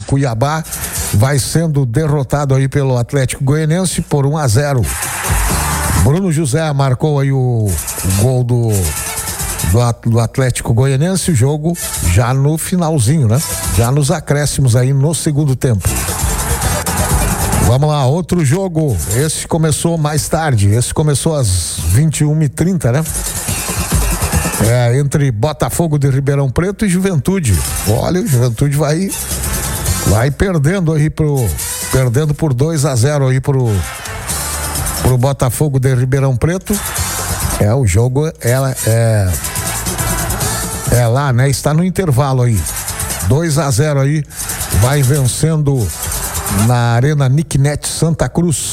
Cuiabá vai sendo derrotado aí pelo Atlético Goianiense por 1-0. Bruno José marcou aí o gol do Atlético Goianiense, o jogo já no finalzinho, né? Já nos acréscimos aí no segundo tempo. Vamos lá, outro jogo. Esse começou mais tarde. Esse começou às 21h30, né? Entre Botafogo de Ribeirão Preto e Juventude. Olha, o Juventude vai perdendo aí perdendo por 2-0 aí pro Botafogo de Ribeirão Preto. O jogo é lá, né? Está no intervalo aí. 2-0 aí, vai vencendo na Arena Nicknet Santa Cruz.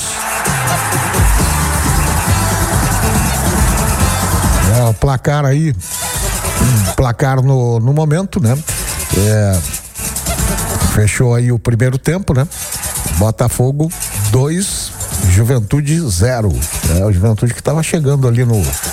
O placar aí, placar no momento, né? Fechou aí o primeiro tempo, né? Botafogo 2, Juventude 0. O Juventude que estava chegando ali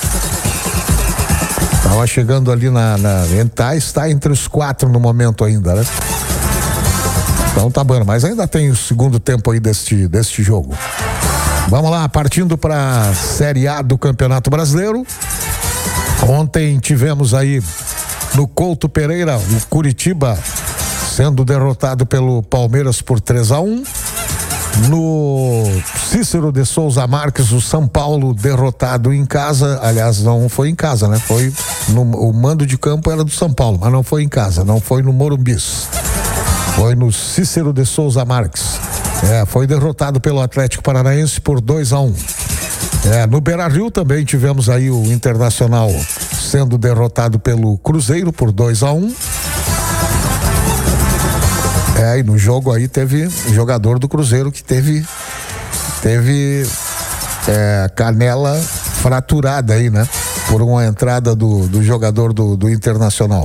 está entre os 4 no momento ainda, né? Então tá bom, mas ainda tem o segundo tempo aí deste jogo. Vamos lá, partindo para a Série A do Campeonato Brasileiro. Ontem tivemos aí no Couto Pereira o Curitiba sendo derrotado pelo Palmeiras por 3-1. No Cícero de Souza Marques, o São Paulo derrotado em casa. Aliás, não foi em casa, né? O mando de campo era do São Paulo, mas não foi em casa, não foi no Morumbis. Foi no Cícero de Souza Marques. Foi derrotado pelo Atlético Paranaense por 2-1. No Beira-Rio também tivemos aí o Internacional sendo derrotado pelo Cruzeiro por 2-1. E no jogo aí teve jogador do Cruzeiro que teve canela fraturada aí, né? Por uma entrada do jogador do Internacional.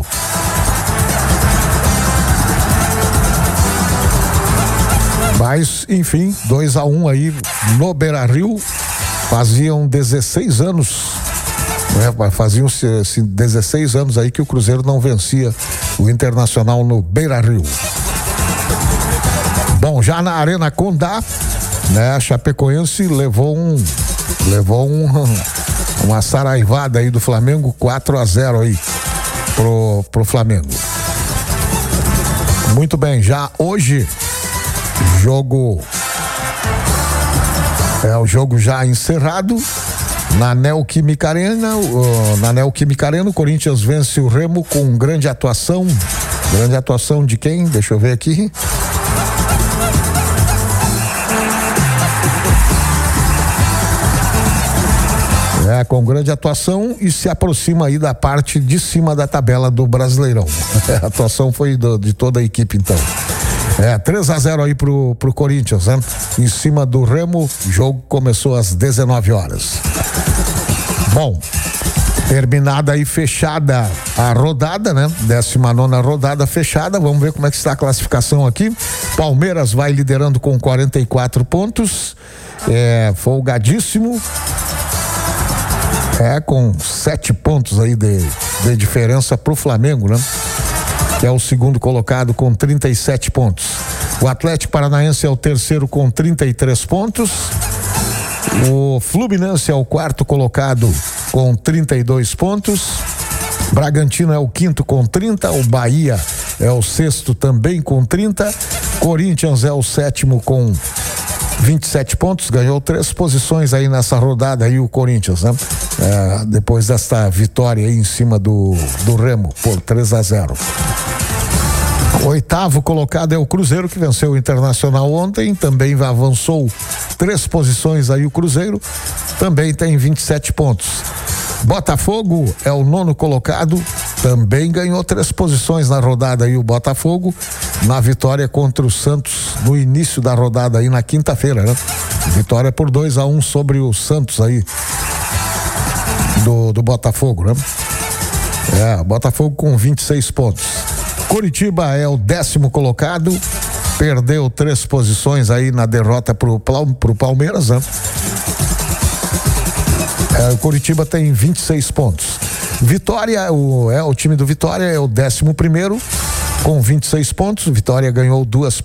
Mas, enfim, 2-1 aí no Beira-Rio. Faziam 16 anos, né? Faziam-se 16 anos aí que o Cruzeiro não vencia o Internacional no Beira-Rio. Bom, já na Arena Condá, né? A Chapecoense levou uma saraivada aí do Flamengo, 4-0 aí pro Flamengo. Muito bem, já hoje o jogo já encerrado na Neoquímica Arena. O Corinthians vence o Remo com grande atuação de quem? Deixa eu ver aqui. Com grande atuação e se aproxima aí da parte de cima da tabela do Brasileirão. A atuação foi de toda a equipe, então. 3-0 aí pro Corinthians, né? Em cima do Remo, o jogo começou às 19 horas. Bom, terminada aí, fechada a rodada, né? 19ª rodada fechada, vamos ver como é que está a classificação aqui. Palmeiras vai liderando com 44 pontos, folgadíssimo, com 7 pontos aí de diferença pro Flamengo, né? Que é o segundo colocado com 37 pontos. O Atlético Paranaense é o terceiro com 33 pontos. O Fluminense é o quarto colocado com 32 pontos. Bragantino é o quinto com 30. O Bahia é o sexto também com 30. Corinthians é o sétimo com 27 pontos, ganhou 3 posições aí nessa rodada aí o Corinthians, né? Depois desta vitória aí em cima do Remo por 3-0. O oitavo colocado é o Cruzeiro, que venceu o Internacional ontem, também avançou 3 posições aí o Cruzeiro, também tem 27 pontos. Botafogo é o 9º colocado, também ganhou 3 posições na rodada aí o Botafogo, na vitória contra o Santos no início da rodada aí na quinta-feira, né? Vitória por 2-1 sobre o Santos aí do Botafogo, né? Botafogo com 26 pontos. Curitiba é o 10º colocado, perdeu 3 posições aí na derrota pro Palmeiras, né? O Curitiba tem 26 pontos. Vitória, o time do Vitória é o 11º com 26 pontos. Vitória ganhou 2